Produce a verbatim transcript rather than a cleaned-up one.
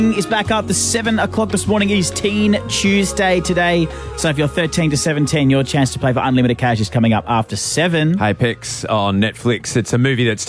Is back up to seven o'clock this morning. It is Teen Tuesday today. So if you're thirteen to seventeen, your chance to play for unlimited cash is coming up after seven. Hey, Pix on Netflix. It's a movie that's